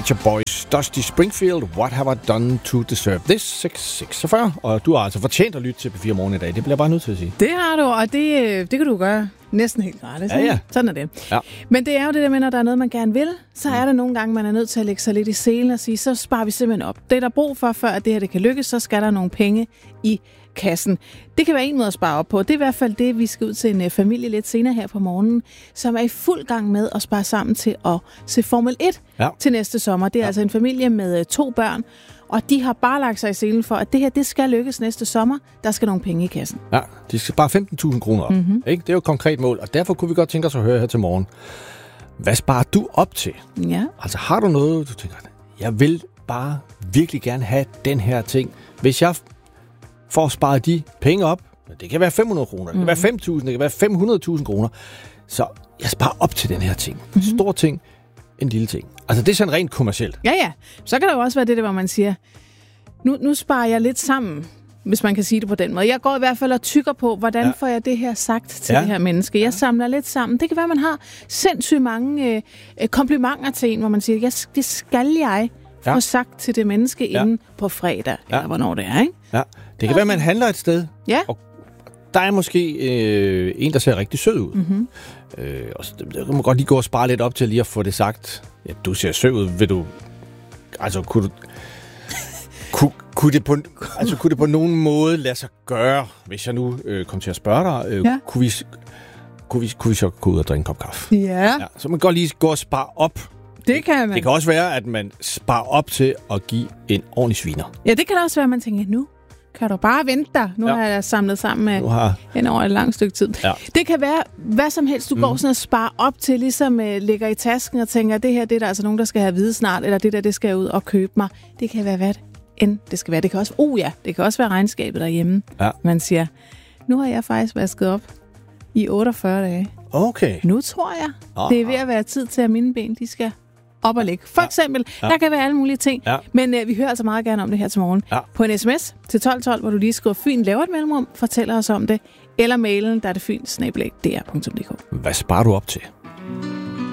Pet Shop Boys, Dusty Springfield, What Have I Done to Deserve This? 6:46, og du har altså fortjent at lytte til P4 Morgen i dag. Det bliver jeg bare nødt til at sige. Det har du, og det kan du gøre næsten helt gratis. Ja. Sådan er det. Ja. Men det er jo det der med, når der er noget, man gerne vil, så er det nogle gange, man er nødt til at lægge sig lidt i selen og sige, så sparer vi simpelthen op. Det er der brug for, før at det her det kan lykkes, så skal der nogle penge i kassen. Det kan være en måde at spare op på. Det er i hvert fald det, vi skal ud til en familie lidt senere her på morgenen, som er i fuld gang med at spare sammen til at se Formel 1 til næste sommer. Det er altså en familie med 2 børn, og de har bare lagt sig i selen for, at det her det skal lykkes næste sommer. Der skal nogle penge i kassen. Ja, de skal spare 15.000 kroner op. Mm-hmm. Ikke? Det er jo et konkret mål, og derfor kunne vi godt tænke os at høre her til morgen. Hvad sparer du op til? Ja. Altså har du noget, du tænker, jeg vil bare virkelig gerne have den her ting. Hvis jeg får sparet de penge op, det kan være 500 kroner, det kan være 5.000, det kan være 500.000 kroner, så jeg sparer op til den her ting. En stor ting, en lille ting. Altså det er sådan rent kommercielt. Ja. Så kan der jo også være det, hvor man siger, nu sparer jeg lidt sammen, hvis man kan sige det på den måde. Jeg går i hvert fald og tykker på, hvordan får jeg det her sagt til det her menneske. Jeg samler lidt sammen. Det kan være, man har sindssygt mange komplimenter til en, hvor man siger, det skal jeg få sagt til det menneske inden på fredag, eller hvornår det er, ikke? Ja, det kan være, man handler et sted, og der er måske en, der ser rigtig sød ud. Mm-hmm. Og det kan man godt lige gå og spare lidt op til lige at få det sagt. Ja, du ser sød ud, vil du... Altså, kunne det på nogen måde lade sig gøre, hvis jeg nu kom til at spørge dig, kunne vi så gå ud og drikke en kop kaffe? Ja. Så man kan godt lige gå og spare op. Det kan man. Det kan også være, at man sparer op til at give en ordentlig sviner. Ja, det kan også være, at man tænker, nu kan du bare vente dig. Nu har jeg samlet sammen med en over et langt stykke tid. Ja. Det kan være hvad som helst, du går sådan og sparer op til, ligesom ligger i tasken og tænker, det her det er der altså nogen, der skal have at vide snart, eller det der, det skal jeg ud og købe mig. Det kan være hvad end det skal være. Det kan også, det kan også være regnskabet derhjemme. Ja. Man siger, nu har jeg faktisk vasket op i 48 dage. Okay. Nu tror jeg, det er ved at være tid til, at mine ben, de skal op og ligge. For eksempel, der kan være alle mulige ting, men vi hører altså meget gerne om det her til morgen. Ja. På en sms til 1212, hvor du lige skriver Fyn, laver et mellemrum, fortæller os om det, eller mailen, der er det fyn@dr.dk. Hvad sparer du op til?